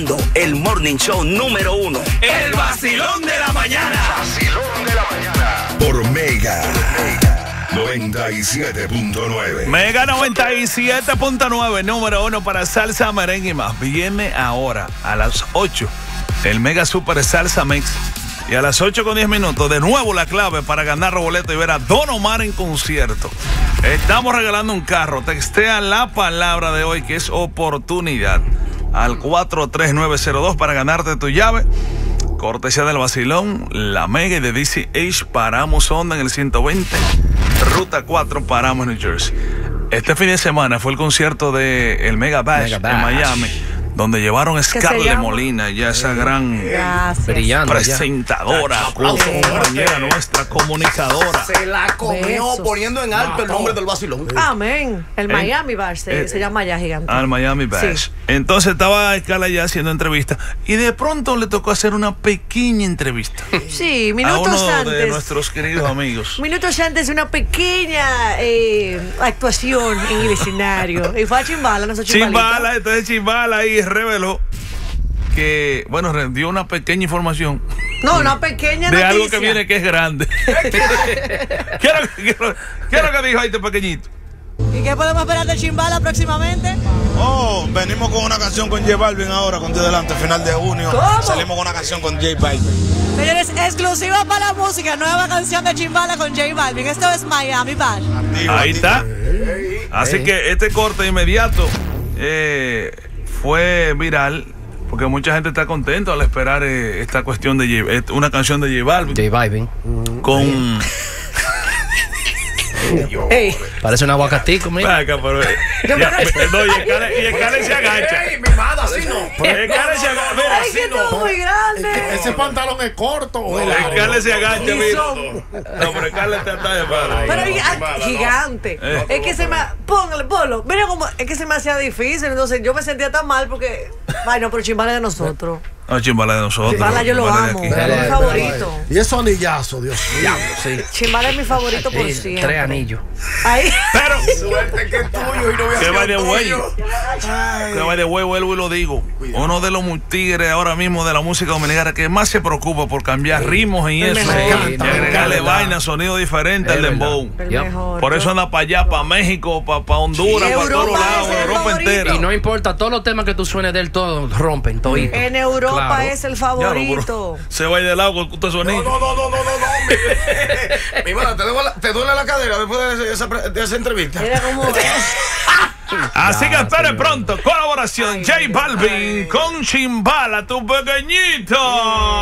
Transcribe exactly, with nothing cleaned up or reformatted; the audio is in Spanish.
El morning show número uno. El vacilón de la mañana. Vacilón de la mañana. Por Mega. noventa y siete punto nueve. Mega noventa y siete punto nueve, número uno para salsa, merengue y más. Viene ahora a las ocho el Mega Super Salsa Mix. Y a las ocho con diez minutos, de nuevo la clave para ganar los boletos y ver a Don Omar en concierto. Estamos regalando un carro. Textea la palabra de hoy, que es oportunidad, al cuatro tres nueve cero dos para ganarte tu llave. Cortesía del vacilón, la Mega y de D C H. Paramos Honda en el ciento veinte. Ruta cuatro, paramos New Jersey. Este fin de semana fue el concierto de el Mega Bash, Mega Bash. en Miami, donde llevaron a Scarlett Molina, ya esa gran Brillante, presentadora, ya. compañera nuestra, comunicadora. Se la comió Besos. poniendo en alto el nombre del vacilón. Amén. El ¿Eh? Miami Bash se, eh, se llama ya gigante. Al Miami Bash. Sí. Entonces estaba Scarlett ya haciendo entrevista y de pronto le tocó hacer una pequeña entrevista. Sí, minutos a uno antes. de nuestros queridos amigos. Minutos antes, una pequeña eh, actuación en el escenario. Y fue a Chimbala, no sé, Chimbala, entonces Chimbala ahí reveló que, bueno, dio una pequeña información. No, una pequeña de noticia. algo que viene que es grande. ¿Qué es lo que, qué es lo- qué es lo que dijo ahí este pequeñito? ¿Y qué podemos esperar de Chimbala próximamente? Oh, venimos con una canción con J Balvin ahora, con Dios delante, final de junio. ¿Cómo? Salimos con una canción con J Balvin. Señores, exclusiva para la música, nueva canción de Chimbala con J Balvin. Esto es Miami Bash. Ahí está. Así que este corte inmediato eh, fue viral, porque mucha gente está contenta al esperar eh, esta cuestión de J, una canción de J Balvin. J Balvin. Con... Hey. Parece un aguacatico, mira. Acá, pero, eh, ya, no, y el Cale, y el Cale se agacha. Ey, mi madre, así no. El Cale se agacha. Mira, ¡Ay, que estuvo muy grande! ¿Ese pantalón es corto o es el largo? Cale se agacha, Y mira. son- No, pero el Cale está, está de paro. Pero ah, gigante. Eh. Es que se me. Póngale, ponlo. Mira como. Es que se me hacía difícil. Entonces yo me sentía tan mal porque. Ay, no, pero Chimbala es de nosotros. No, Chimbala de nosotros. Chimbala yo lo Chimbala de amo. aquí. Es mi favorito. Y esos anillazos, Dios mío. Sí. Chimbala es mi favorito por Sí, siempre. tres anillos. Ahí. Pero, Suerte que es tuyo y no voy a que ser va de tuyo. huevo. Que va de huevo, vuelvo y lo digo. Uno de los tigres ahora mismo de la música dominicana que más se preocupa por cambiar ritmos y El eso. mejor. Y agregarle vaina, sonido diferente al dembow. El Yep. mejor. Por eso anda para allá, para México, para Honduras, Sí, para todos Europa lados, es el Europa favorito. entera. Y no importa, todos los temas que tú suenes del todo rompen, todito. En Europa Claro. es el Ya, no, favorito. pero se va a ir de lado con este sonido. No, no, no, no, no, no, mi, mi madre, ¿te duele, la, ¿te duele la cadera después de esa, de esa entrevista? Mira cómo. Así que espere pronto, colaboración J Balvin con Chimbala, tu pequeñito.